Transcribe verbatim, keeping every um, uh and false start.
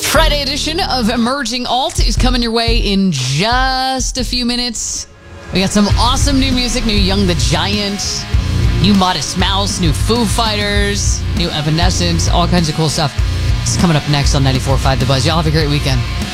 Friday edition of Emerging Alt is coming your way in just a few minutes. We got some awesome new music, new Young the Giant, new Modest Mouse, new Foo Fighters, new Evanescence, all kinds of cool stuff. It's coming up next on ninety-four point five The Buzz. Y'all have a great weekend.